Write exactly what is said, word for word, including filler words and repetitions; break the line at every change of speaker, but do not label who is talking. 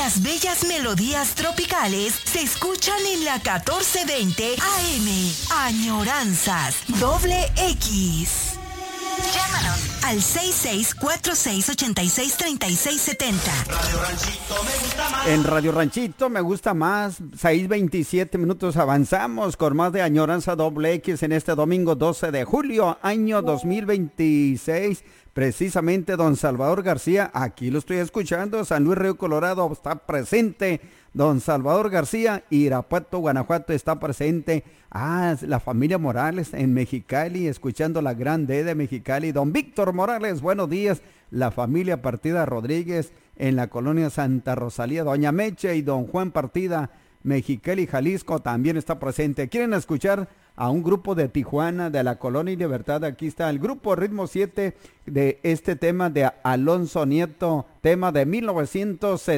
Las bellas melodías tropicales se escuchan en la catorce veinte A M. Añoranzas, doble X. Llámanos al seis seis cuatro seis ocho seis tres seis siete cero.
Radio Ranchito me gusta más.
En Radio Ranchito me gusta más. seis veintisiete minutos avanzamos con más de Añoranza Doble X en este domingo doce de julio, año dos mil veintiséis. Precisamente don Salvador García, aquí lo estoy escuchando, San Luis Río Colorado está presente, don Salvador García, Irapuato, Guanajuato está presente, ah, la familia Morales en Mexicali, escuchando la Gran D de Mexicali, don Víctor Morales, buenos días, la familia Partida Rodríguez en la colonia Santa Rosalía, doña Meche y don Juan Partida, Mexicali, Jalisco, también está presente. ¿Quieren escuchar a un grupo de Tijuana, de la Colonia Libertad? Aquí está el grupo Ritmo siete de este tema de Alonso Nieto, tema de mil novecientos setenta.